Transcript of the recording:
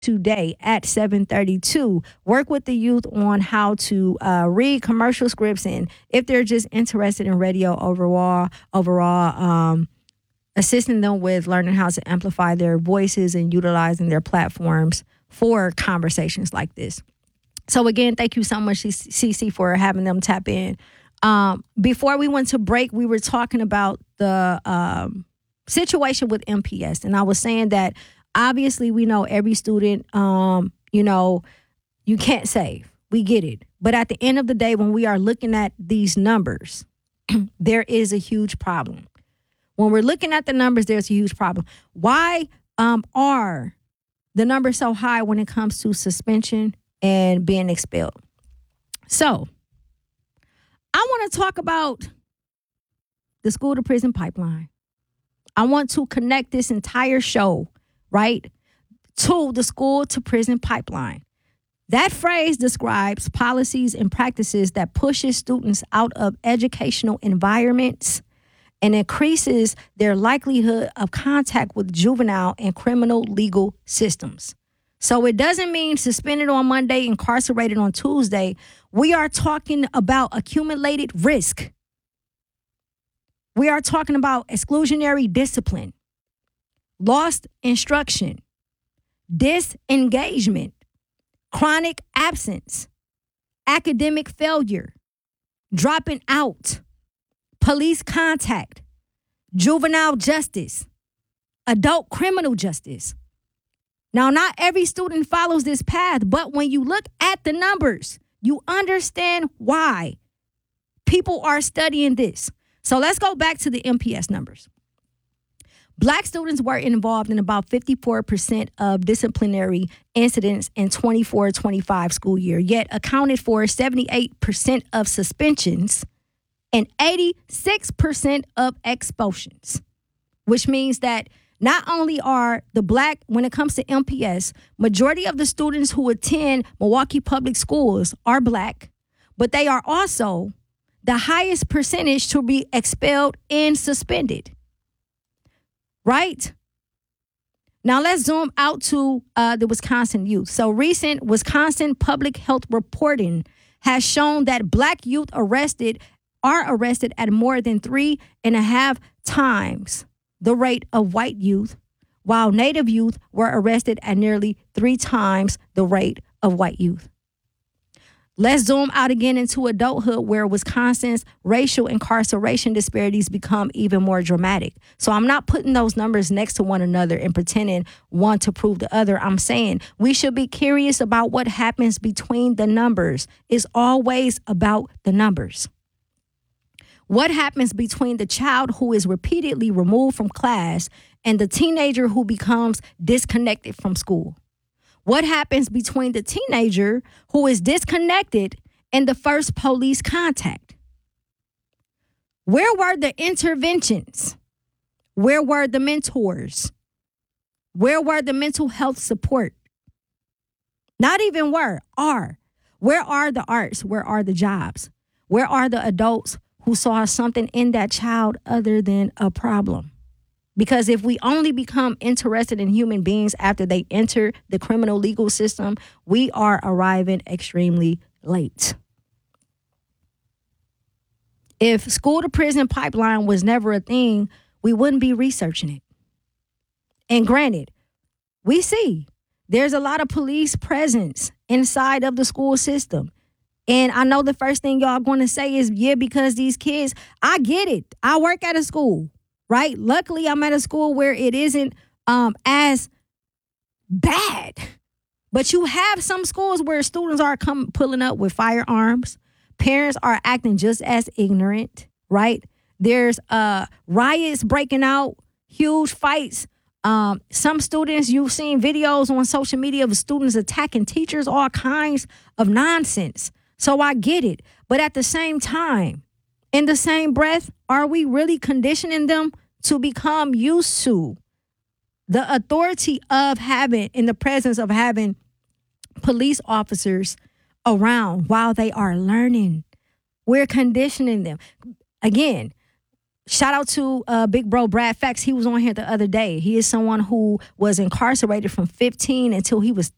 today at 7:32. Work with the youth on how to read commercial scripts, and if they're just interested in radio overall, assisting them with learning how to amplify their voices and utilizing their platforms for conversations like this. So again, thank you so much, CC, for having them tap in. Before we went to break, we were talking about the situation with MPS, and I was saying that obviously we know every student, you can't save. We get it. But at the end of the day, when we are looking at these numbers, there is a huge problem. When we're looking at the numbers, there's a huge problem. Why are the numbers so high when it comes to suspension and being expelled? So I want to talk about the school to prison pipeline. I want to connect this entire show, right, to the school to prison pipeline. That phrase describes policies and practices that pushes students out of educational environments and increases their likelihood of contact with juvenile and criminal legal systems. So it doesn't mean suspended on Monday, incarcerated on Tuesday. We are talking about accumulated risk. We are talking about exclusionary discipline, lost instruction, disengagement, chronic absence, academic failure, dropping out, police contact, juvenile justice, adult criminal justice. Now, not every student follows this path, but when you look at the numbers, you understand why people are studying this. So let's go back to the MPS numbers. Black students were involved in about 54% of disciplinary incidents in 24-25 school year, yet accounted for 78% of suspensions and 86% of expulsions, which means that not only are the black, when it comes to MPS, majority of the students who attend Milwaukee Public Schools are black, but they are also the highest percentage to be expelled and suspended. Right? Now let's zoom out to the Wisconsin youth. So recent Wisconsin public health reporting has shown that black youth are arrested at more than 3.5 times the rate of white youth, while Native youth were arrested at nearly 3 times the rate of white youth. Let's zoom out again into adulthood, where Wisconsin's racial incarceration disparities become even more dramatic. So I'm not putting those numbers next to one another and pretending one to prove the other. I'm saying we should be curious about what happens between the numbers. It's always about the numbers. What happens between the child who is repeatedly removed from class and the teenager who becomes disconnected from school? What happens between the teenager who is disconnected and the first police contact? Where were the interventions? Where were the mentors? Where were the mental health support? Not even are. Where are the arts? Where are the jobs? Where are the adults who saw something in that child other than a problem? Because if we only become interested in human beings after they enter the criminal legal system, we are arriving extremely late. If school to prison pipeline was never a thing, we wouldn't be researching it. And granted, we see there's a lot of police presence inside of the school system. And I know the first thing y'all going to say is, yeah, because these kids, I get it. I work at a school. Right? Luckily, I'm at a school where it isn't as bad. But you have some schools where students are pulling up with firearms. Parents are acting just as ignorant, right? There's riots breaking out, huge fights. Some students, you've seen videos on social media of students attacking teachers, all kinds of nonsense. So I get it. But at the same time, in the same breath, are we really conditioning them to become used to the authority of having, in the presence of having police officers around while they are learning? We're conditioning them. Again, shout out to big bro Brad Fax. He was on here the other day. He is someone who was incarcerated from 15 until he was